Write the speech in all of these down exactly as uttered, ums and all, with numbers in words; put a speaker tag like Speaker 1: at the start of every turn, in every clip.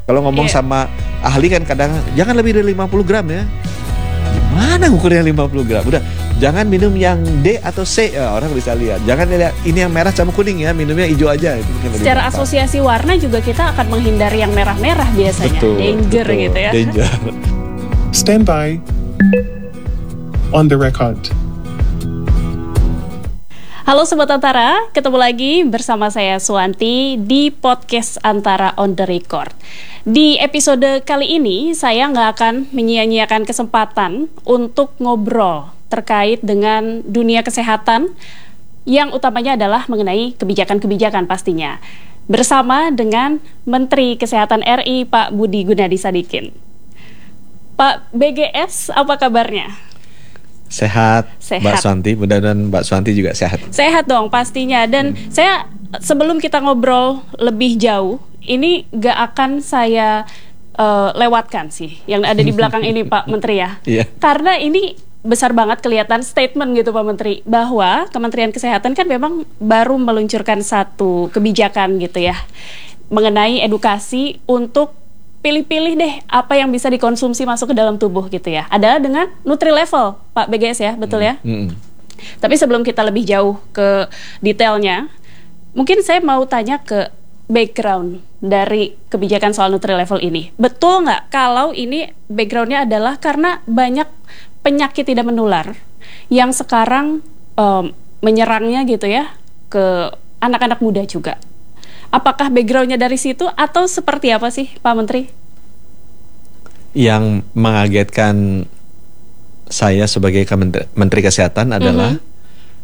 Speaker 1: Kalau ngomong
Speaker 2: Iya.
Speaker 1: sama ahli kan kadang jangan lebih dari lima puluh gram ya. Gimana ngukurnya lima puluh gram? Udah, jangan minum yang D atau C, ya, orang bisa lihat. Jangan lihat ini yang merah sama kuning ya, minumnya hijau aja. Itu mungkin lebih
Speaker 2: Secara
Speaker 1: gampang.
Speaker 2: asosiasi warna juga kita akan menghindari yang merah-merah biasanya.
Speaker 1: Betul,
Speaker 2: Danger
Speaker 1: betul,
Speaker 2: gitu ya.
Speaker 1: Danger.
Speaker 3: Stand by. On the record.
Speaker 2: Halo Sobat Antara, ketemu lagi bersama saya Suwanti di podcast Antara on the Record. Di episode kali ini saya nggak akan menyia-nyiakan kesempatan untuk ngobrol terkait dengan dunia kesehatan yang utamanya adalah mengenai kebijakan-kebijakan pastinya. Bersama dengan Menteri Kesehatan R I Pak Budi Gunadi Sadikin. Pak B G S, apa kabarnya?
Speaker 1: Sehat,
Speaker 2: Sehat.
Speaker 1: Mbak Suwanti. Mudah-mudahan Mbak Suwanti juga sehat.
Speaker 2: Sehat dong pastinya. Dan hmm. saya sebelum kita ngobrol lebih jauh, ini gak akan saya uh, lewatkan sih yang ada di belakang ini Pak Menteri ya.
Speaker 1: Iya.
Speaker 2: Karena ini besar banget kelihatan statement gitu Pak Menteri, bahwa Kementerian Kesehatan kan memang baru meluncurkan satu kebijakan gitu ya, mengenai edukasi untuk pilih-pilih deh apa yang bisa dikonsumsi masuk ke dalam tubuh gitu ya. Adalah dengan Nutri Level, Pak B G S ya, betul ya?
Speaker 1: Mm-hmm.
Speaker 2: Tapi sebelum kita lebih jauh ke detailnya, mungkin saya mau tanya ke background dari kebijakan soal Nutri Level ini. Betul nggak kalau ini backgroundnya adalah karena banyak penyakit tidak menular yang sekarang um, menyerangnya gitu ya ke anak-anak muda juga? Apakah backgroundnya dari situ atau seperti apa sih Pak Menteri?
Speaker 1: Yang mengagetkan saya sebagai Kementeri, Menteri Kesehatan adalah mm-hmm.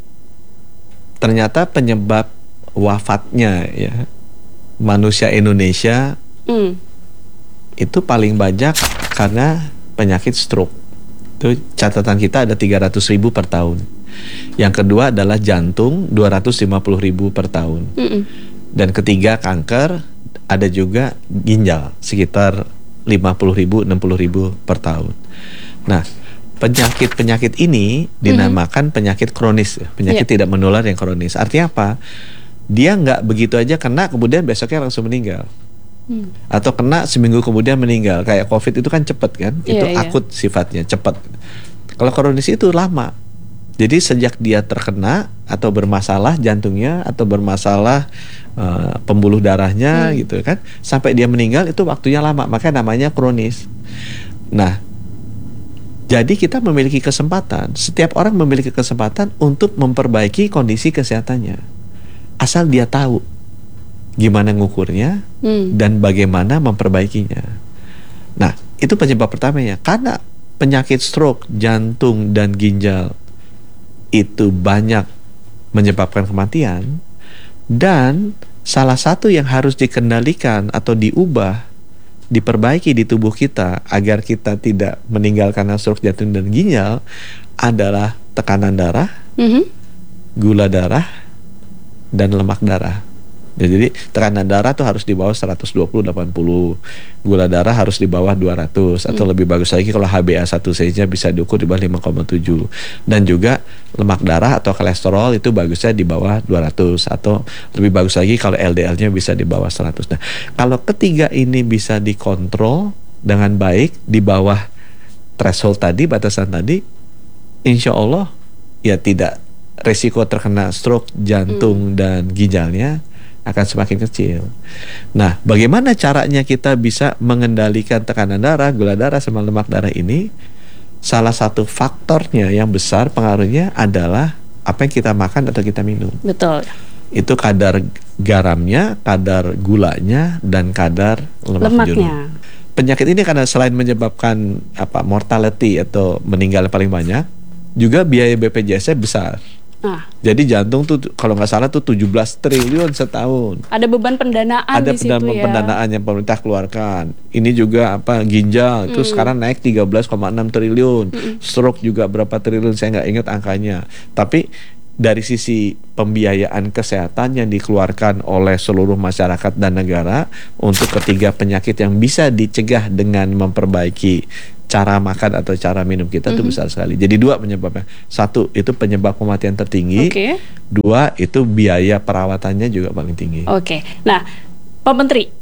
Speaker 1: ternyata penyebab wafatnya ya manusia Indonesia mm. itu paling banyak karena penyakit stroke. Itu catatan kita ada tiga ratus ribu per tahun. Yang kedua adalah jantung dua ratus lima puluh ribu per tahun. Mm-mm. Dan ketiga kanker, ada juga ginjal sekitar lima puluh ribu, enam puluh ribu per tahun. Nah, penyakit-penyakit ini dinamakan mm-hmm. penyakit kronis, penyakit yeah. tidak menular yang kronis. Artinya apa? Dia nggak begitu aja kena kemudian besoknya langsung meninggal. Mm. Atau kena seminggu kemudian meninggal. Kayak COVID itu kan cepat kan?
Speaker 2: Yeah,
Speaker 1: itu
Speaker 2: yeah.
Speaker 1: akut sifatnya, cepat. Kalau kronis itu lama. Jadi sejak dia terkena atau bermasalah jantungnya atau bermasalah uh, pembuluh darahnya hmm. gitu kan, sampai dia meninggal itu waktunya lama, makanya namanya kronis. Nah, jadi kita memiliki kesempatan, setiap orang memiliki kesempatan untuk memperbaiki kondisi kesehatannya, asal dia tahu gimana ngukurnya hmm. dan bagaimana memperbaikinya. Nah, itu penyebab pertamanya, karena penyakit stroke, jantung dan ginjal itu banyak menyebabkan kematian, dan salah satu yang harus dikendalikan atau diubah, diperbaiki di tubuh kita agar kita tidak meninggal karena stroke, jantung dan ginjal adalah tekanan darah, mm-hmm. gula darah, dan lemak darah. Ya, jadi tekanan darah tuh harus di bawah seratus dua puluh delapan puluh, gula darah harus di bawah dua ratus, atau hmm. lebih bagus lagi kalau H b A satu C nya bisa diukur di bawah lima koma tujuh, dan juga lemak darah atau kolesterol itu bagusnya di bawah dua ratus, atau lebih bagus lagi kalau L D L nya bisa di bawah seratus. Nah, kalau ketiga ini bisa dikontrol dengan baik di bawah threshold tadi, batasan tadi, insya Allah ya tidak, resiko terkena stroke, jantung hmm. dan ginjalnya akan semakin kecil. Nah, bagaimana caranya kita bisa mengendalikan tekanan darah, gula darah, sama lemak darah ini? Salah satu faktornya yang besar pengaruhnya adalah apa yang kita makan atau kita minum.
Speaker 2: Betul.
Speaker 1: Itu kadar garamnya, kadar gulanya, dan kadar lemak
Speaker 2: lemaknya.
Speaker 1: jenuh. Penyakit ini karena selain menyebabkan apa mortality atau meninggal paling banyak, juga biaya B P J S-nya besar. Ah. Jadi jantung tuh kalau nggak salah tuh tujuh belas triliun setahun.
Speaker 2: Ada beban pendanaan
Speaker 1: Ada
Speaker 2: di situ ya.
Speaker 1: Ada pendanaan yang pemerintah keluarkan. Ini juga apa ginjal itu mm. sekarang naik tiga belas koma enam triliun. Mm. Stroke juga berapa triliun, saya nggak ingat angkanya. Tapi dari sisi pembiayaan kesehatan yang dikeluarkan oleh seluruh masyarakat dan negara untuk ketiga penyakit yang bisa dicegah dengan memperbaiki cara makan atau cara minum kita itu mm-hmm. besar sekali. Jadi dua penyebabnya. Satu, itu penyebab kematian tertinggi.
Speaker 2: Okay.
Speaker 1: Dua, itu biaya perawatannya juga paling tinggi.
Speaker 2: Oke. Okay. Nah, Pak Menteri,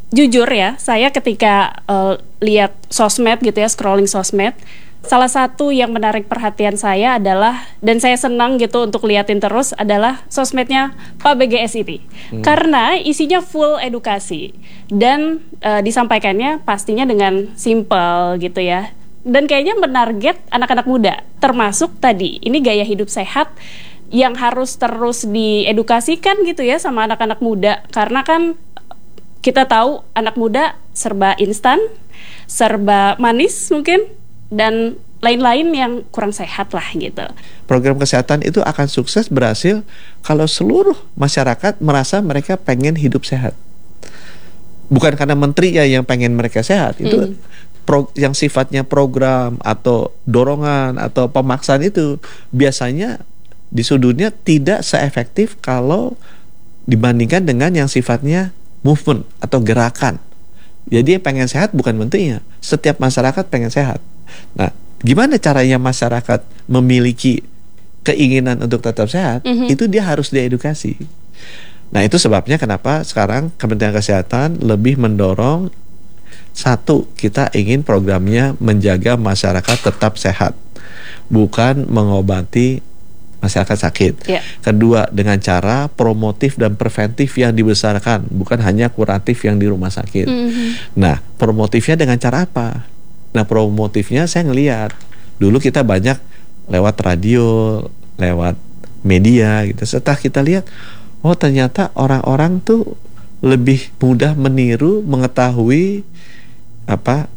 Speaker 2: jujur ya, saya ketika uh, lihat sosmed gitu ya, scrolling sosmed, salah satu yang menarik perhatian saya adalah, dan saya senang gitu untuk liatin terus, adalah sosmednya Pak B G S ini. Hmm. Karena isinya full edukasi dan uh, disampaikannya pastinya dengan simple gitu ya. Dan kayaknya menarget anak-anak muda, termasuk tadi ini gaya hidup sehat yang harus terus diedukasikan gitu ya sama anak-anak muda. Karena kan kita tahu anak muda serba instan, serba manis mungkin, dan lain-lain yang kurang sehat lah gitu.
Speaker 1: Program kesehatan itu akan sukses berhasil kalau seluruh masyarakat merasa mereka pengen hidup sehat. Bukan karena menteri ya yang pengen mereka sehat. Itu mm. pro, yang sifatnya program atau dorongan atau pemaksaan itu biasanya di sudutnya tidak seefektif kalau dibandingkan dengan yang sifatnya movement atau gerakan. Jadi pengen sehat bukan menterinya. Setiap masyarakat pengen sehat. Nah, gimana caranya masyarakat memiliki keinginan untuk tetap sehat? Mm-hmm. Itu dia harus diedukasi. Nah, itu sebabnya kenapa sekarang Kementerian Kesehatan lebih mendorong, satu, kita ingin programnya menjaga masyarakat tetap sehat, bukan mengobati masyarakat sakit. Yeah. Kedua, dengan cara promotif dan preventif yang dibesarkan, bukan hanya kuratif yang di rumah sakit. Mm-hmm. Nah, promotifnya dengan cara apa? Nah, promotifnya saya ngelihat dulu kita banyak lewat radio, lewat media gitu. Setelah kita lihat, oh ternyata orang-orang tuh lebih mudah meniru, mengetahui apa,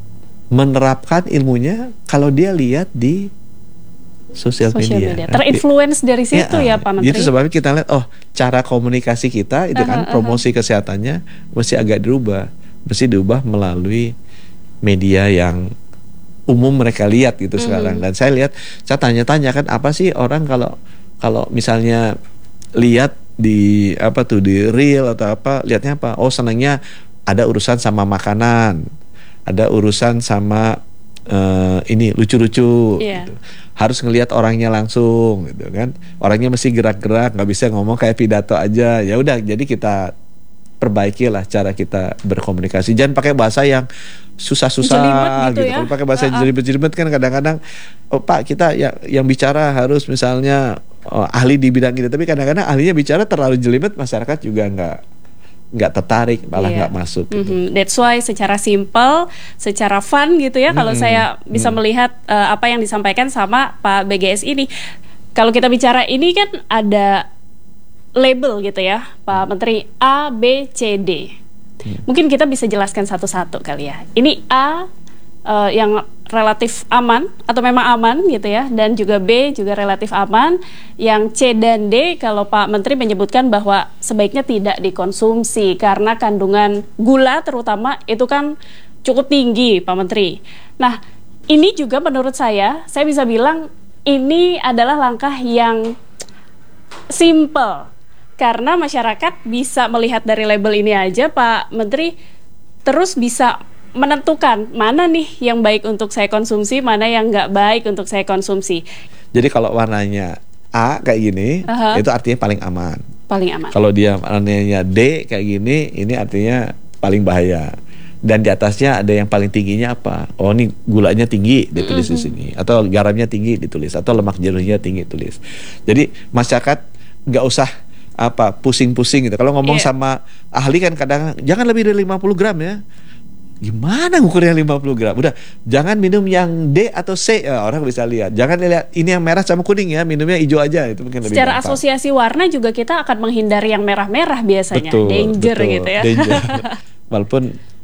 Speaker 1: menerapkan ilmunya kalau dia lihat di sosial media. media.
Speaker 2: Terinfluence dari situ ya, ya Pak Menteri.
Speaker 1: Itu sebabnya kita lihat, oh cara komunikasi kita itu uh-huh, kan promosi uh-huh. kesehatannya mesti agak dirubah, mesti diubah melalui media yang umum mereka lihat gitu mm-hmm. sekarang. Dan saya lihat, saya tanya-tanya kan apa sih orang kalau kalau misalnya lihat di apa tuh di reel atau apa, lihatnya apa? Oh senangnya ada urusan sama makanan, ada urusan sama uh, ini lucu-lucu. Yeah. Gitu. Harus ngelihat orangnya langsung gitu kan. Orangnya mesti gerak-gerak, nggak bisa ngomong kayak pidato aja. Ya udah, jadi kita perbaikilah cara kita berkomunikasi. Jangan pakai bahasa yang susah-susah gitu. gitu. Ya? Kalau pakai bahasa uh-uh. jelibet-jelibet kan kadang-kadang, oh Pak kita ya, yang bicara harus misalnya oh, ahli di bidang ini. Tapi kadang-kadang ahlinya bicara terlalu jelibet, masyarakat juga nggak nggak tertarik, malah nggak yeah. masuk gitu.
Speaker 2: Mm-hmm. That's why secara simple, secara fun gitu ya, mm-hmm. kalau saya bisa mm-hmm. melihat uh, apa yang disampaikan sama Pak B G S ini. Kalau kita bicara ini kan ada label gitu ya Pak Menteri, A, B, C, D. hmm. Mungkin kita bisa jelaskan satu-satu kali ya. Ini A uh, yang relatif aman atau memang aman gitu ya, dan juga B juga relatif aman. Yang C dan D kalau Pak Menteri menyebutkan bahwa sebaiknya tidak dikonsumsi karena kandungan gula terutama itu kan cukup tinggi Pak Menteri. Nah ini juga menurut saya, saya bisa bilang ini adalah langkah yang simple. Karena masyarakat bisa melihat dari label ini aja Pak Menteri, terus bisa menentukan mana nih yang baik untuk saya konsumsi, mana yang nggak baik untuk saya konsumsi.
Speaker 1: Jadi kalau warnanya A kayak gini, uh-huh. itu artinya paling aman.
Speaker 2: Paling aman.
Speaker 1: Kalau dia warnanya D kayak gini, ini artinya paling bahaya. Dan di atasnya ada yang paling tingginya apa? Oh ini gulanya tinggi, ditulis mm-hmm. di sini. Atau garamnya tinggi, ditulis. Atau lemak jenuhnya tinggi, tulis. Jadi masyarakat nggak usah apa pusing-pusing gitu. Kalau ngomong yeah. sama ahli kan kadang jangan lebih dari lima puluh gram ya. Gimana ngukurnya lima puluh gram? Udah, jangan minum yang D atau C, ya, orang bisa lihat. Jangan lihat ini yang merah sama kuning ya, minumnya hijau aja, itu mungkin lebih
Speaker 2: secara
Speaker 1: gampang.
Speaker 2: Asosiasi warna juga kita akan menghindari yang merah-merah biasanya.
Speaker 1: Betul,
Speaker 2: danger
Speaker 1: betul,
Speaker 2: gitu ya.
Speaker 1: Danger. Walaupun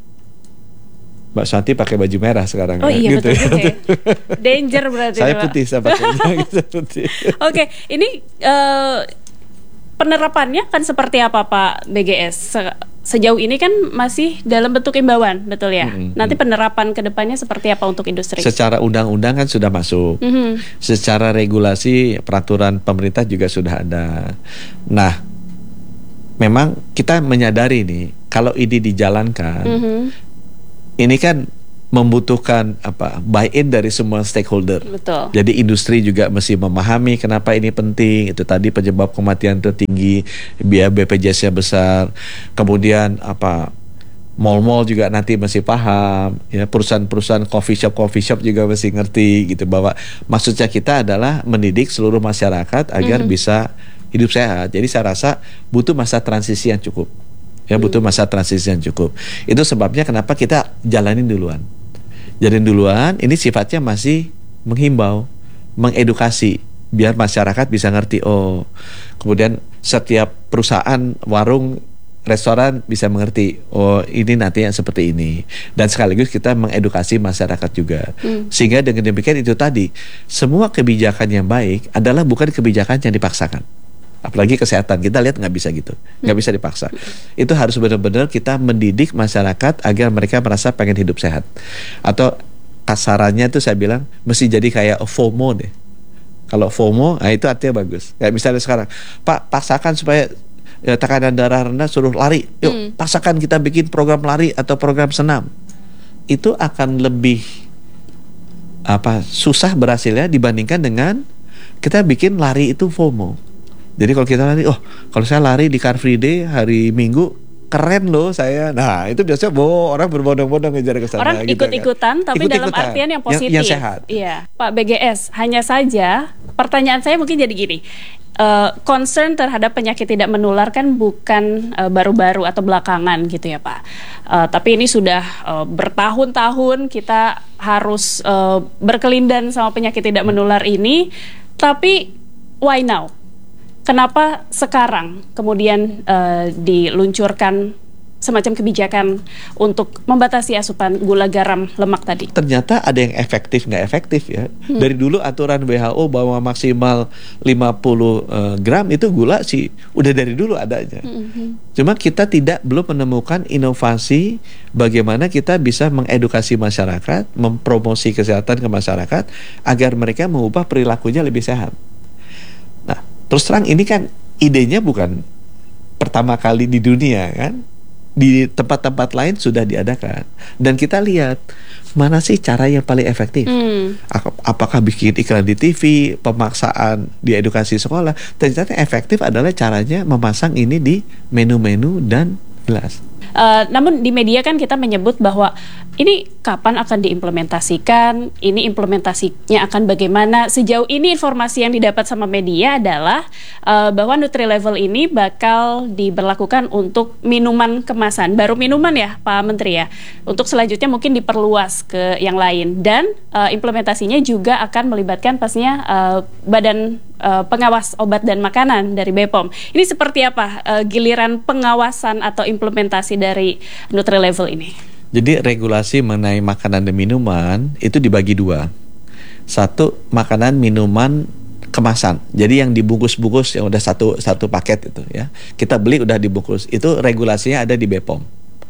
Speaker 1: Mbak Santi pakai baju merah sekarang.
Speaker 2: Oh
Speaker 1: ya,
Speaker 2: iya
Speaker 1: gitu
Speaker 2: betul
Speaker 1: ya.
Speaker 2: juga ya. Danger berarti.
Speaker 1: Saya putih, saya pakainya gitu putih.
Speaker 2: Oke, ini uh, penerapannya kan seperti apa Pak B G S? Se- sejauh ini kan masih dalam bentuk imbauan, betul ya? Mm-hmm. Nanti penerapan ke depannya seperti apa untuk industri?
Speaker 1: Secara undang-undang kan sudah masuk. Mm-hmm. Secara regulasi peraturan pemerintah juga sudah ada. Nah, memang kita menyadari nih kalau ini dijalankan, mm-hmm. ini kan membutuhkan apa buy-in dari semua stakeholder.
Speaker 2: Betul.
Speaker 1: Jadi industri juga mesti memahami kenapa ini penting. Itu tadi penyebab kematian tertinggi, biaya B P J S-nya besar. Kemudian apa Mall-mall juga nanti mesti paham, ya perusahaan-perusahaan coffee shop coffee shop juga mesti ngerti gitu, bahwa maksudnya kita adalah mendidik seluruh masyarakat agar mm-hmm. bisa hidup sehat. Jadi saya rasa butuh masa transisi yang cukup, ya butuh masa transisi yang cukup. Itu sebabnya kenapa kita jalanin duluan, jalanin duluan. Ini sifatnya masih menghimbau, mengedukasi, biar masyarakat bisa ngerti. Oh, kemudian setiap perusahaan warung restoran bisa mengerti, oh ini nanti yang seperti ini, dan sekaligus kita mengedukasi masyarakat juga, hmm. sehingga dengan demikian itu tadi, semua kebijakan yang baik adalah bukan kebijakan yang dipaksakan, apalagi kesehatan kita lihat nggak bisa gitu, nggak hmm. bisa dipaksa. Itu harus benar-benar kita mendidik masyarakat agar mereka merasa pengen hidup sehat, atau kasarannya itu saya bilang mesti jadi kayak FOMO deh. Kalau FOMO, nah itu artinya bagus. Kayak misalnya sekarang, Pak paksakan supaya ya, tekanan darah rendah suruh lari, yuk hmm. paksakan kita bikin program lari atau program senam. Itu akan lebih apa susah berhasilnya dibandingkan dengan kita bikin lari itu FOMO. Jadi kalau kita lari, oh kalau saya lari di Car Free Day hari Minggu keren loh saya. Nah itu biasanya boh, orang berbondong-bondong ngejar ke sana.
Speaker 2: Orang
Speaker 1: gitu
Speaker 2: ikut-ikutan, kan. tapi
Speaker 1: ikut-ikutan.
Speaker 2: dalam artian yang positif.
Speaker 1: Yang, yang sehat.
Speaker 2: Iya, Pak B G S. Hanya saja pertanyaan saya mungkin jadi gini. Uh, concern terhadap penyakit tidak menular kan bukan uh, baru-baru atau belakangan gitu ya Pak. Uh, tapi ini sudah uh, bertahun-tahun kita harus uh, berkelindan sama penyakit tidak menular ini. Tapi why now? Kenapa sekarang kemudian uh, diluncurkan semacam kebijakan untuk membatasi asupan gula, garam, lemak tadi? Ternyata
Speaker 1: ada yang efektif nggak efektif ya. Hmm. Dari dulu aturan W H O bahwa maksimal lima puluh uh, gram itu gula sih udah dari dulu adanya. Hmm. Cuma kita tidak belum menemukan inovasi bagaimana kita bisa mengedukasi masyarakat, mempromosi kesehatan ke masyarakat agar mereka mengubah perilakunya lebih sehat. Nah, terus terang ini kan idenya bukan pertama kali di dunia kan. Di tempat-tempat lain sudah diadakan, dan kita lihat mana sih cara yang paling efektif. Hmm. Apakah bikin iklan di T V, pemaksaan di edukasi sekolah? Ternyata efektif adalah caranya memasang ini di menu-menu dan gelas.
Speaker 2: Uh, namun di media kan kita menyebut bahwa ini kapan akan diimplementasikan, ini implementasinya akan bagaimana. Sejauh ini informasi yang didapat sama media adalah uh, bahwa Nutri-Level ini bakal diberlakukan untuk minuman kemasan, baru minuman ya Pak Menteri ya. Untuk selanjutnya mungkin diperluas ke yang lain, dan uh, implementasinya juga akan melibatkan pastinya uh, Badan uh, Pengawas Obat dan Makanan dari B P O M. Ini seperti apa uh, giliran pengawasan atau implementasi dari Nutri-Level ini?
Speaker 1: Jadi regulasi mengenai makanan dan minuman itu dibagi dua. Satu, makanan minuman kemasan. Jadi yang dibungkus-bungkus yang udah satu satu paket itu ya. Kita beli udah dibungkus. Itu regulasinya ada di B P O M.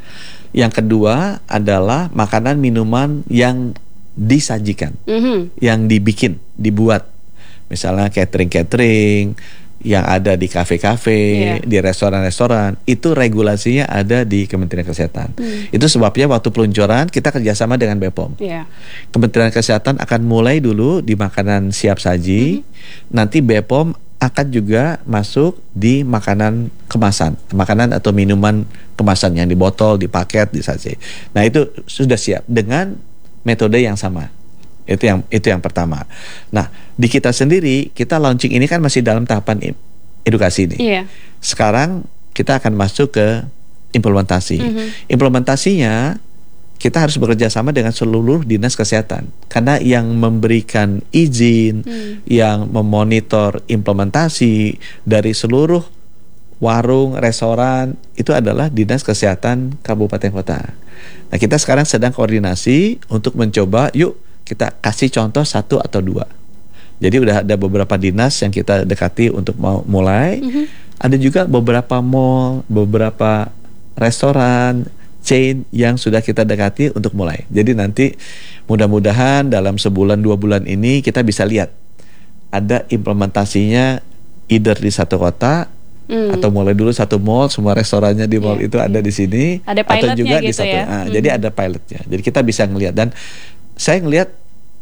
Speaker 1: Yang kedua adalah makanan minuman yang disajikan, mm-hmm. yang dibikin, dibuat. Misalnya catering-catering yang ada di kafe-kafe, yeah. di restoran-restoran, itu regulasinya ada di Kementerian Kesehatan. Mm. Itu sebabnya waktu peluncuran kita kerjasama dengan B P O M. Yeah. Kementerian Kesehatan akan mulai dulu di makanan siap saji, mm-hmm. nanti B P O M akan juga masuk di makanan kemasan, makanan atau minuman kemasan yang di botol, di paket, di saji. Nah itu sudah siap dengan metode yang sama. Itu yang itu yang pertama. Nah, di kita sendiri kita launching ini kan masih dalam tahapan edukasi nih. Yeah. Sekarang kita akan masuk ke implementasi. Mm-hmm. Implementasinya kita harus bekerja sama dengan seluruh dinas kesehatan, karena yang memberikan izin, mm. yang memonitor implementasi dari seluruh warung, restoran itu adalah dinas kesehatan kabupaten kota. Nah, kita sekarang sedang koordinasi untuk mencoba, yuk kita kasih contoh satu atau dua. Jadi udah ada beberapa dinas yang kita dekati untuk mau mulai. Mm-hmm. Ada juga beberapa mall, beberapa restoran, chain yang sudah kita dekati untuk mulai. Jadi nanti mudah-mudahan dalam sebulan dua bulan ini kita bisa lihat ada implementasinya either di satu kota, mm. atau mulai dulu satu mall, semua restorannya di mall yeah. itu ada di sini,
Speaker 2: ada
Speaker 1: atau juga
Speaker 2: gitu
Speaker 1: di satu.
Speaker 2: Ya?
Speaker 1: Nah,
Speaker 2: mm.
Speaker 1: Jadi ada pilotnya. Jadi kita bisa ngelihat, dan saya ngelihat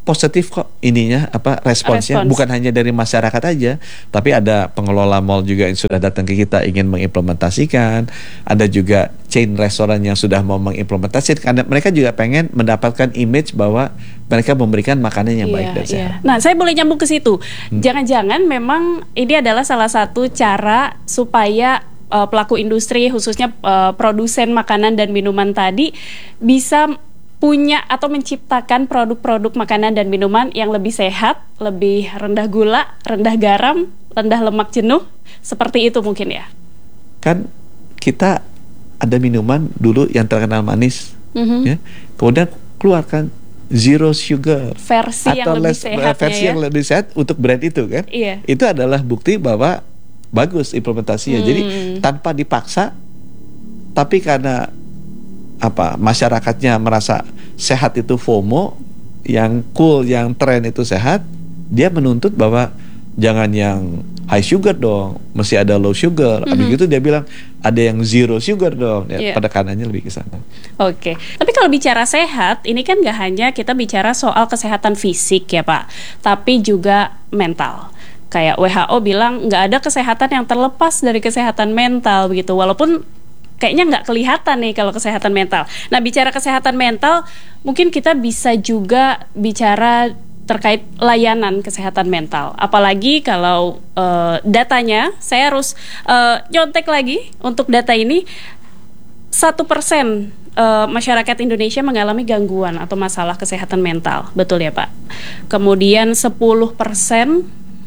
Speaker 1: positif kok ininya apa responsnya.
Speaker 2: Respons.
Speaker 1: Bukan hanya dari masyarakat aja, tapi ada pengelola mall juga yang sudah datang ke kita ingin mengimplementasikan, ada juga chain restoran yang sudah mau mengimplementasikan karena mereka juga pengen mendapatkan image bahwa mereka memberikan makanan yang
Speaker 2: Iya,
Speaker 1: baik dan
Speaker 2: iya.
Speaker 1: sehat.
Speaker 2: Nah, saya boleh nyambung ke situ. Jangan-jangan memang ini adalah salah satu cara supaya uh, pelaku industri khususnya uh, produsen makanan dan minuman tadi bisa punya atau menciptakan produk-produk makanan dan minuman yang lebih sehat, lebih rendah gula, rendah garam, rendah lemak jenuh, seperti itu mungkin ya.
Speaker 1: Kan kita ada minuman dulu yang terkenal manis,
Speaker 2: Mhm.
Speaker 1: ya. Kemudian keluarkan zero sugar
Speaker 2: Versi yang lebih
Speaker 1: less-
Speaker 2: sehatnya
Speaker 1: versi
Speaker 2: ya.
Speaker 1: yang lebih sehat untuk brand itu kan.
Speaker 2: Iya.
Speaker 1: Itu adalah bukti bahwa bagus implementasinya.
Speaker 2: Hmm.
Speaker 1: Jadi tanpa dipaksa, tapi karena apa masyarakatnya merasa sehat itu FOMO, yang cool, yang tren itu sehat, dia menuntut bahwa jangan yang high sugar dong, mesti ada low sugar. Habis itu dia bilang ada yang zero sugar dong. Ya,
Speaker 2: Iya.
Speaker 1: penekanannya lebih ke sana.
Speaker 2: Oke, tapi kalau bicara sehat, ini kan nggak hanya kita bicara soal kesehatan fisik ya Pak, tapi juga mental. Kayak W H O bilang nggak ada kesehatan yang terlepas dari kesehatan mental begitu, walaupun kayaknya nggak kelihatan nih kalau kesehatan mental. Nah, bicara kesehatan mental, mungkin kita bisa juga bicara terkait layanan kesehatan mental. Apalagi kalau uh, datanya, saya harus uh, nyontek lagi untuk data ini, satu persen uh, masyarakat Indonesia mengalami gangguan atau masalah kesehatan mental. Betul ya Pak? Kemudian sepuluh persen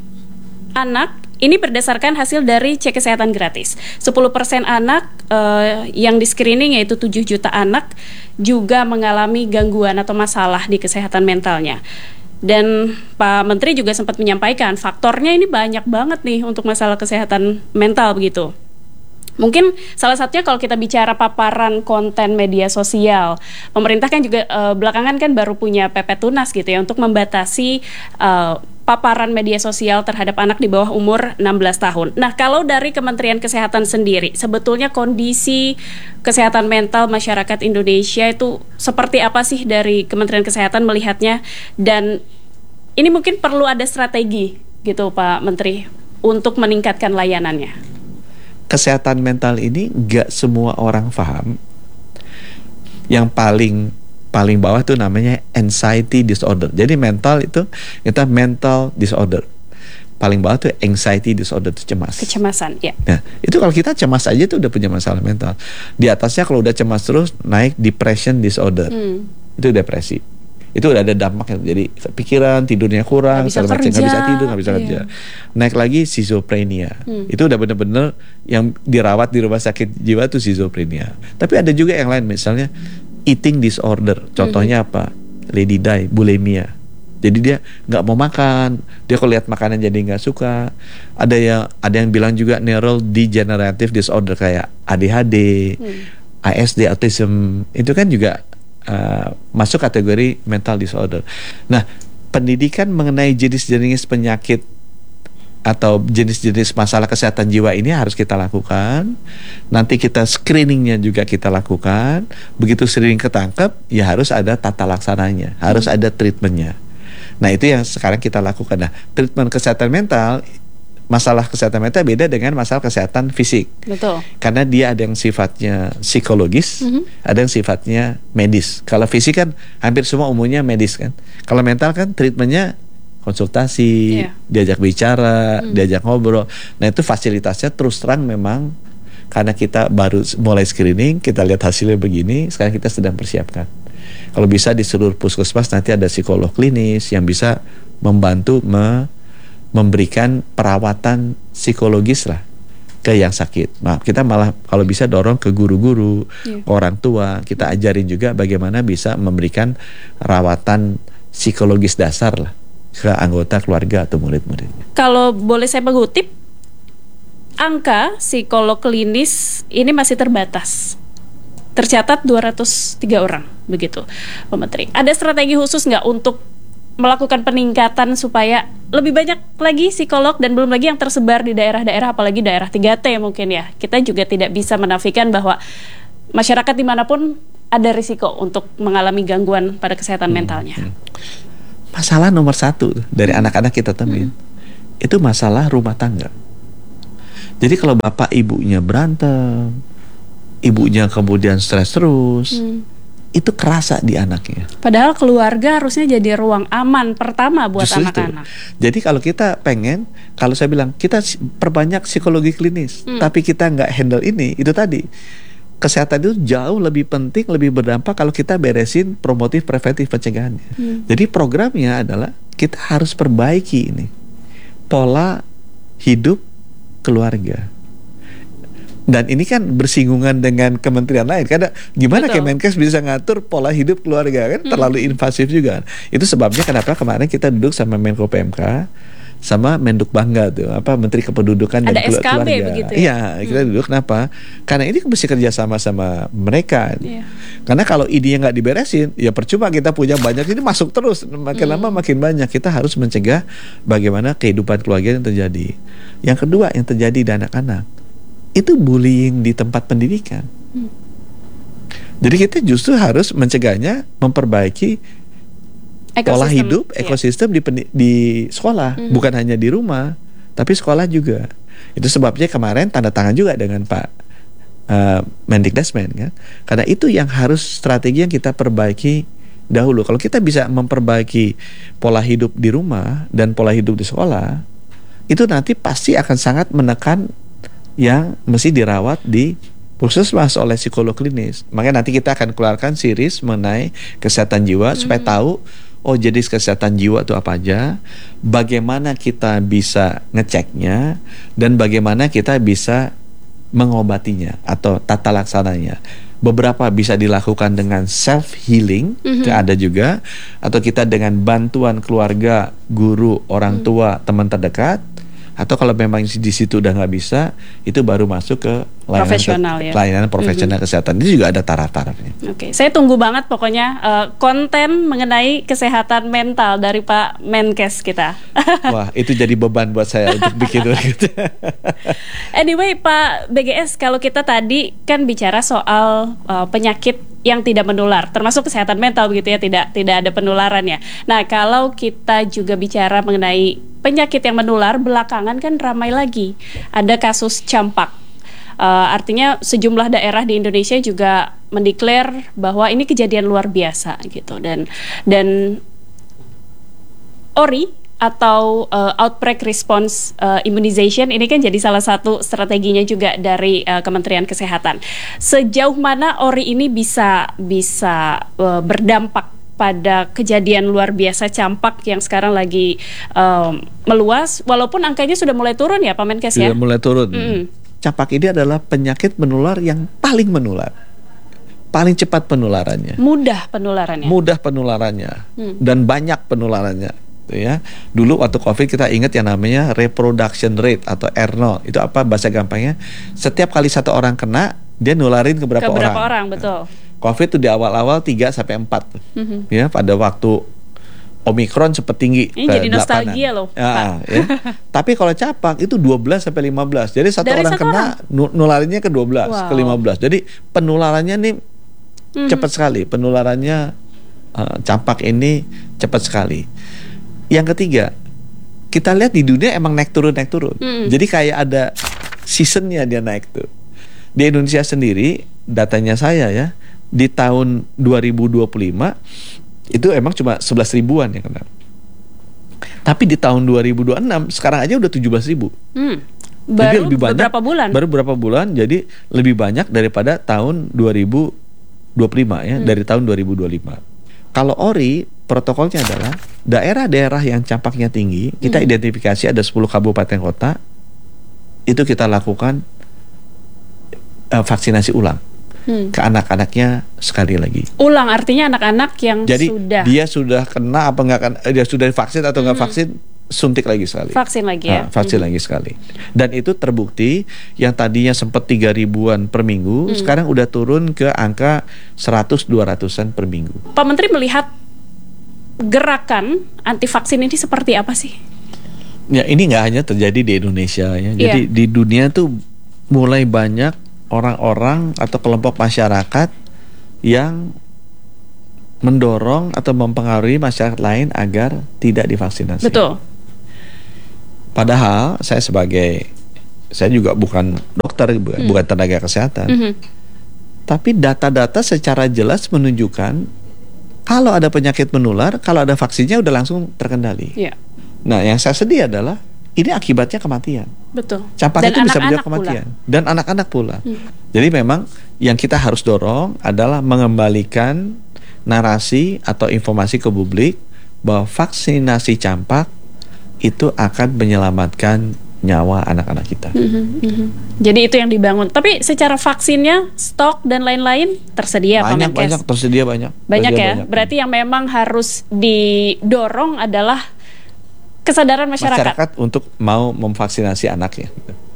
Speaker 2: anak, ini berdasarkan hasil dari cek kesehatan gratis. sepuluh persen anak uh, yang di screening, yaitu tujuh juta anak, juga mengalami gangguan atau masalah di kesehatan mentalnya. Dan Pak Menteri juga sempat menyampaikan faktornya ini banyak banget nih untuk masalah kesehatan mental begitu. Mungkin salah satunya kalau kita bicara paparan konten media sosial, pemerintah kan juga uh, belakangan kan baru punya P P Tunas gitu ya untuk membatasi uh, paparan media sosial terhadap anak di bawah umur enam belas tahun. Nah, kalau dari Kementerian Kesehatan sendiri, sebetulnya kondisi kesehatan mental masyarakat Indonesia itu seperti apa sih dari Kementerian Kesehatan melihatnya? Dan ini mungkin perlu ada strategi gitu Pak Menteri untuk meningkatkan layanannya.
Speaker 1: Kesehatan mental ini nggak semua orang paham. Yang paling paling bawah itu namanya anxiety disorder. Jadi mental itu kita mental disorder. Paling bawah itu anxiety disorder, itu cemas.
Speaker 2: Kecemasan, ya.
Speaker 1: Nah, itu kalau kita cemas aja itu udah punya masalah mental. Di atasnya kalau udah cemas terus naik depression disorder.
Speaker 2: Hmm.
Speaker 1: Itu depresi. Itu udah ada dampaknya, jadi pikiran, tidurnya kurang,
Speaker 2: Nggak bisa
Speaker 1: segala macam,
Speaker 2: kerja.
Speaker 1: nggak bisa tidur, nggak bisa
Speaker 2: Iya.
Speaker 1: kerja. Naik lagi schizophrenia.
Speaker 2: Hmm.
Speaker 1: Itu udah bener-bener yang dirawat di rumah sakit jiwa tuh schizophrenia. Tapi ada juga yang lain, misalnya eating disorder. Contohnya
Speaker 2: Hmm.
Speaker 1: apa? Lady Di, bulimia. Jadi dia nggak mau makan, dia kalau lihat makanan jadi nggak suka. Ada yang ada yang bilang juga neural degenerative disorder kayak A D H D,
Speaker 2: Hmm.
Speaker 1: A S D, autism. Itu kan juga Uh, masuk kategori mental disorder. Nah, pendidikan mengenai jenis-jenis penyakit atau jenis-jenis masalah kesehatan jiwa ini harus kita lakukan. Nanti kita screeningnya juga kita lakukan. Begitu screening ketangkep, ya harus ada tata laksananya, harus ada treatmentnya. Nah, itu yang sekarang kita lakukan. Nah, treatment kesehatan mental, masalah kesehatan mental beda dengan masalah kesehatan fisik.
Speaker 2: Betul.
Speaker 1: Karena dia ada yang sifatnya psikologis,
Speaker 2: Mhm.
Speaker 1: ada yang sifatnya medis. Kalau fisik kan hampir semua umumnya medis kan. Kalau mental kan treatmentnya konsultasi,
Speaker 2: Iya.
Speaker 1: diajak bicara,
Speaker 2: Hmm.
Speaker 1: diajak ngobrol. Nah, itu fasilitasnya terus terang memang karena kita baru mulai screening, kita lihat hasilnya begini, sekarang kita sedang persiapkan. Kalau bisa di seluruh puskesmas nanti ada psikolog klinis yang bisa membantu me memberikan perawatan psikologis lah ke yang sakit. Nah, kita malah kalau bisa dorong ke guru-guru,
Speaker 2: Iya.
Speaker 1: orang tua, kita ajarin juga bagaimana bisa memberikan rawatan psikologis dasar lah ke anggota keluarga atau murid-muridnya.
Speaker 2: Kalau boleh saya mengutip, angka psikolog klinis ini masih terbatas. Tercatat dua ratus tiga orang, begitu Pak Menteri. Ada strategi khusus nggak untuk melakukan peningkatan supaya lebih banyak lagi psikolog dan belum lagi yang tersebar di daerah-daerah, apalagi daerah tiga T mungkin ya. Kita juga tidak bisa menafikan bahwa masyarakat dimanapun ada risiko untuk mengalami gangguan pada kesehatan
Speaker 1: Hmm,
Speaker 2: mentalnya.
Speaker 1: hmm. masalah nomor satu dari anak-anak kita temuin hmm. itu masalah rumah tangga. Jadi kalau bapak ibunya berantem, ibunya kemudian stres terus, hmm. itu kerasa di anaknya.
Speaker 2: Padahal keluarga harusnya jadi ruang aman pertama buat
Speaker 1: Justru
Speaker 2: anak-anak.
Speaker 1: Itu. Jadi kalau kita pengen, kalau saya bilang kita perbanyak psikologi klinis, hmm. tapi kita nggak handle ini, itu tadi kesehatan itu jauh lebih penting, lebih berdampak kalau kita beresin promotif, preventif, pencegahannya. Hmm. Jadi programnya adalah kita harus perbaiki ini pola hidup keluarga. Dan ini kan bersinggungan dengan kementerian lain. Karena gimana
Speaker 2: Betul.
Speaker 1: Kemenkes bisa ngatur pola hidup keluarga, kan terlalu invasif juga. Itu sebabnya kenapa kemarin kita duduk sama Menko P M K sama Menduk Bangga tuh, apa Menteri Kependudukan dan
Speaker 2: Ada S K B
Speaker 1: Keluarga.
Speaker 2: begitu ya?
Speaker 1: Iya, kita duduk kenapa? Karena ini mesti kerja sama sama mereka.
Speaker 2: Iya.
Speaker 1: Karena kalau idenya nggak diberesin, ya percuma kita punya banyak, ini masuk terus, makin
Speaker 2: Hmm.
Speaker 1: lama makin banyak. Kita harus mencegah bagaimana kehidupan keluarga yang terjadi. Yang kedua yang terjadi di anak-anak itu bullying di tempat pendidikan. Hmm. Jadi kita justru harus mencegahnya, memperbaiki ekosistem, pola hidup, ekosistem yeah. di, di sekolah, mm-hmm. bukan hanya di rumah, tapi sekolah juga. Itu sebabnya kemarin tanda tangan juga dengan Pak uh, Mendikdasmen, kan? Karena itu yang harus strategi yang kita perbaiki dahulu. Kalau kita bisa memperbaiki pola hidup di rumah dan pola hidup di sekolah, itu nanti pasti akan sangat menekan yang mesti dirawat di puskesmas oleh psikolog klinis. Makanya nanti kita akan keluarkan series mengenai kesehatan jiwa, mm-hmm. supaya tahu oh jenis kesehatan jiwa itu apa aja, bagaimana kita bisa ngeceknya, dan bagaimana kita bisa mengobatinya atau tata laksananya. Beberapa bisa dilakukan dengan self healing, mm-hmm. ada juga, atau kita dengan bantuan keluarga, guru, orang tua, mm-hmm. teman terdekat. Atau kalau memang di situ udah nggak bisa, itu baru masuk ke layanan
Speaker 2: profesional,
Speaker 1: ke,
Speaker 2: ya?
Speaker 1: layanan profesional
Speaker 2: mm-hmm.
Speaker 1: kesehatan. Itu juga ada taraf-tarafnya.
Speaker 2: Oke, saya tunggu banget pokoknya uh, konten mengenai kesehatan mental dari Pak Menkes kita.
Speaker 1: Wah, itu jadi beban buat saya untuk bikin gitu.
Speaker 2: Anyway, Pak B G S, kalau kita tadi kan bicara soal uh, penyakit yang tidak menular, termasuk kesehatan mental begitu ya, tidak tidak ada penularannya. Nah, kalau kita juga bicara mengenai penyakit yang menular, belakangan kan ramai lagi ada kasus campak. Uh, artinya sejumlah daerah di Indonesia juga mendeklar bahwa ini kejadian luar biasa gitu, dan dan O R I atau uh, Outbreak Response uh, Immunization ini kan jadi salah satu strateginya juga dari uh, Kementerian Kesehatan. Sejauh mana O R I ini bisa bisa uh, berdampak pada kejadian luar biasa campak yang sekarang lagi um, meluas, walaupun angkanya sudah mulai turun ya Pak Menkes ya?
Speaker 1: Sudah mulai turun.
Speaker 2: Mm-hmm.
Speaker 1: Campak ini adalah penyakit menular yang paling menular, paling cepat penularannya,
Speaker 2: mudah penularannya,
Speaker 1: mudah penularannya, hmm. dan banyak penularannya. Ya, dulu waktu COVID kita ingat yang namanya reproduction rate atau R nol. Itu apa bahasa gampangnya? Setiap kali satu orang kena, dia nularin ke berapa
Speaker 2: ke
Speaker 1: orang?
Speaker 2: berapa orang, betul.
Speaker 1: COVID itu di awal-awal tiga sampai empat. Mm-hmm. Ya, pada waktu Omikron sempat tinggi.
Speaker 2: Ini jadi nostalgia loh,
Speaker 1: ya, ya. Tapi kalau campak itu dua belas sampai lima belas. Jadi satu
Speaker 2: Dari
Speaker 1: orang
Speaker 2: satu
Speaker 1: kena orang? nularinnya ke dua belas,
Speaker 2: wow.
Speaker 1: ke lima belas. Jadi penularannya nih mm-hmm. cepat sekali. Penularannya uh, campak ini cepat sekali. Yang ketiga, kita lihat di dunia emang naik turun naik turun. Mm. Jadi kayak ada seasonnya dia naik tuh. Di Indonesia sendiri, datanya saya ya, di tahun dua ribu dua puluh lima itu emang cuma sebelas ribuan yang kena. Tapi di tahun dua ribu dua puluh enam sekarang aja udah tujuh belas ribu. Mm.
Speaker 2: Baru
Speaker 1: jadi lebih banyak,
Speaker 2: beberapa bulan.
Speaker 1: Baru beberapa bulan, jadi lebih banyak daripada tahun dua ribu dua puluh lima ya, mm. dari tahun dua ribu dua puluh lima. Kalau O R I, protokolnya adalah daerah-daerah yang campaknya tinggi, kita hmm. identifikasi ada sepuluh kabupaten kota, itu kita lakukan uh, vaksinasi ulang hmm. ke anak-anaknya sekali lagi.
Speaker 2: Ulang artinya anak-anak yang
Speaker 1: Jadi,
Speaker 2: sudah.
Speaker 1: dia sudah kena apa enggak kan? Dia sudah divaksin atau enggak hmm. vaksin, suntik lagi sekali.
Speaker 2: Vaksin lagi ya.
Speaker 1: Nah, vaksin hmm. lagi sekali. Dan itu terbukti yang tadinya sempat tiga ribuan per minggu, hmm. sekarang udah turun ke angka seratus dua ratusan per minggu.
Speaker 2: Pak Menteri melihat gerakan anti vaksin ini seperti apa sih?
Speaker 1: Ya, ini nggak hanya terjadi di Indonesia ya. Jadi yeah. di dunia tuh mulai banyak orang-orang atau kelompok masyarakat yang mendorong atau mempengaruhi masyarakat lain agar tidak divaksinasi.
Speaker 2: Betul.
Speaker 1: Padahal saya sebagai saya juga bukan dokter, bukan,
Speaker 2: Hmm.
Speaker 1: bukan tenaga kesehatan.
Speaker 2: Mhm.
Speaker 1: Tapi data-data secara jelas menunjukkan kalau ada penyakit menular, kalau ada vaksinnya udah langsung terkendali.
Speaker 2: Iya.
Speaker 1: Nah, yang saya sedih adalah ini akibatnya kematian.
Speaker 2: Betul.
Speaker 1: Campak
Speaker 2: Dan
Speaker 1: itu bisa menjadi
Speaker 2: anak-anak
Speaker 1: kematian dan anak-anak pula.
Speaker 2: Hmm.
Speaker 1: Jadi memang yang kita harus dorong adalah mengembalikan narasi atau informasi ke publik bahwa vaksinasi campak itu akan menyelamatkan nyawa anak-anak kita.
Speaker 2: Mhm, mhm. Jadi itu yang dibangun. Tapi secara vaksinnya, stok dan lain-lain tersedia, Pak
Speaker 1: Banyak
Speaker 2: Menkes?
Speaker 1: banyak tersedia banyak.
Speaker 2: Banyak
Speaker 1: Tersedia
Speaker 2: ya.
Speaker 1: banyak.
Speaker 2: Berarti yang memang harus didorong adalah kesadaran masyarakat.
Speaker 1: masyarakat untuk mau memvaksinasi anaknya.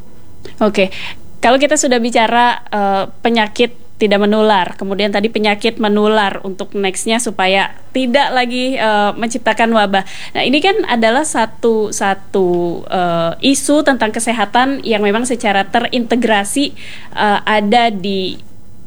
Speaker 2: Oke. Kalau kita sudah bicara eh, penyakit tidak menular, kemudian tadi penyakit menular untuk nextnya supaya tidak lagi eh, menciptakan wabah. Nah, ini kan adalah satu satu eh, isu tentang kesehatan yang memang secara terintegrasi eh, ada di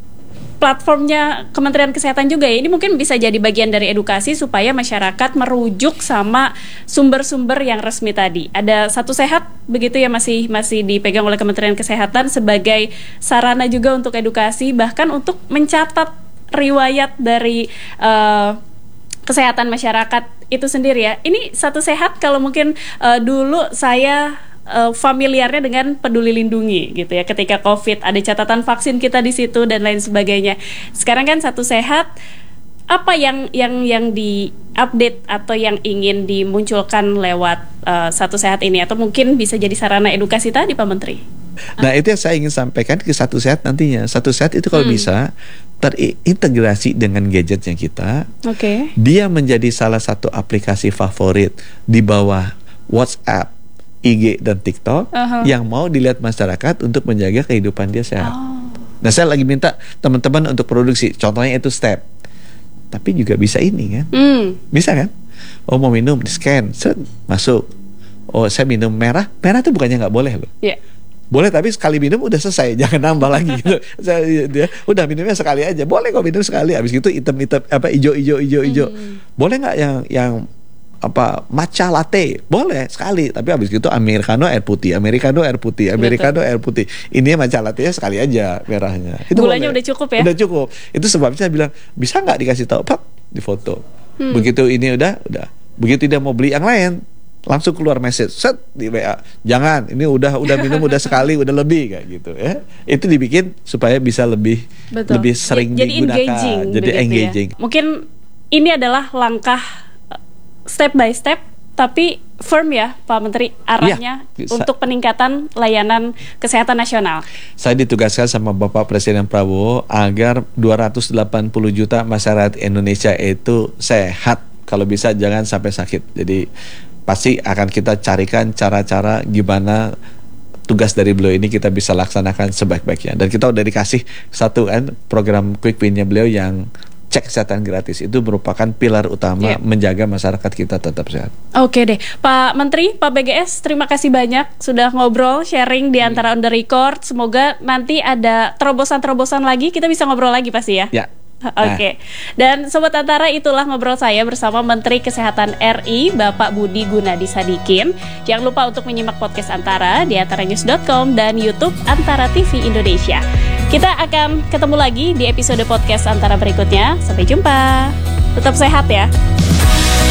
Speaker 2: platformnya Kementerian Kesehatan juga ya. Ini mungkin bisa jadi bagian dari edukasi supaya masyarakat merujuk sama sumber-sumber yang resmi tadi. Ada Satu Sehat begitu ya, masih masih dipegang oleh Kementerian Kesehatan sebagai sarana juga untuk edukasi, bahkan untuk mencatat riwayat dari uh, kesehatan masyarakat itu sendiri ya. Ini Satu Sehat kalau mungkin uh, dulu saya Uh, familiarnya dengan Peduli Lindungi gitu ya, ketika COVID ada catatan vaksin kita di situ dan lain sebagainya. Sekarang kan Satu Sehat, apa yang yang yang diupdate atau yang ingin dimunculkan lewat uh, Satu Sehat ini, atau mungkin bisa jadi sarana edukasi tadi Pak Menteri?
Speaker 1: Nah, itu yang saya ingin sampaikan ke Satu Sehat nantinya. Satu Sehat itu kalau
Speaker 2: Hmm.
Speaker 1: bisa terintegrasi dengan gadgetnya kita.
Speaker 2: Oke.
Speaker 1: Dia menjadi salah satu aplikasi favorit di bawah WhatsApp, I G dan TikTok
Speaker 2: Uh-huh.
Speaker 1: yang mau dilihat masyarakat untuk menjaga kehidupan dia sehat.
Speaker 2: Oh.
Speaker 1: Nah, saya lagi minta teman-teman untuk produksi. Contohnya itu Step. Tapi juga bisa ini kan?
Speaker 2: Hmm.
Speaker 1: Bisa kan? Oh, mau minum, di scan, set, masuk. Oh, saya minum merah. Merah itu bukannya nggak boleh loh.
Speaker 2: Ya.
Speaker 1: Boleh, tapi sekali minum udah selesai, jangan nambah lagi gitu. Saya, dia, udah minumnya sekali aja. Boleh kok minum sekali. Habis gitu hitam-hitam apa hijau-hijau hijau-hijau.
Speaker 2: Hmm.
Speaker 1: Boleh nggak yang yang apa matcha latte? Boleh sekali, tapi habis gitu americano air putih, americano air putih, americano air putih. Ini matcha latte sekali aja merahnya. Itu
Speaker 2: Gulanya
Speaker 1: boleh.
Speaker 2: udah cukup ya?
Speaker 1: Udah cukup. Itu sebabnya saya bilang, bisa nggak dikasih tahu, Pak, di foto.
Speaker 2: Hmm.
Speaker 1: Begitu ini udah, udah. Begitu dia mau beli yang lain, langsung keluar message, set di W A. Jangan, ini udah udah minum udah sekali, udah lebih kayak gitu ya. Itu dibikin supaya bisa lebih
Speaker 2: Betul.
Speaker 1: lebih sering
Speaker 2: jadi
Speaker 1: digunakan,
Speaker 2: engaging,
Speaker 1: jadi
Speaker 2: begitu ya.
Speaker 1: engaging.
Speaker 2: Mungkin ini adalah langkah step by step, tapi firm ya Pak Menteri, arahnya
Speaker 1: Ya, bisa.
Speaker 2: untuk peningkatan layanan kesehatan nasional.
Speaker 1: Saya ditugaskan sama Bapak Presiden Prabowo agar dua ratus delapan puluh juta masyarakat Indonesia itu sehat. Kalau bisa jangan sampai sakit. Jadi pasti akan kita carikan cara-cara gimana tugas dari beliau ini kita bisa laksanakan sebaik-baiknya. Dan kita udah dikasih satu kan program quick win-nya beliau yang cek kesehatan gratis, itu merupakan pilar utama
Speaker 2: Yeah.
Speaker 1: menjaga masyarakat kita tetap sehat.
Speaker 2: Oke deh, Pak Menteri, Pak B G S, terima kasih banyak sudah ngobrol, sharing di antara on the record. Semoga nanti ada terobosan-terobosan lagi, kita bisa ngobrol lagi pasti ya.
Speaker 1: Ya.
Speaker 2: Oke, dan Sobat Antara, itulah ngobrol saya bersama Menteri Kesehatan R I, Bapak Budi Gunadi Sadikin. Jangan lupa untuk menyimak podcast Antara di antara news dot com dan YouTube Antara T V Indonesia. Kita akan ketemu lagi di episode podcast Antara berikutnya. Sampai jumpa. Tetap sehat ya.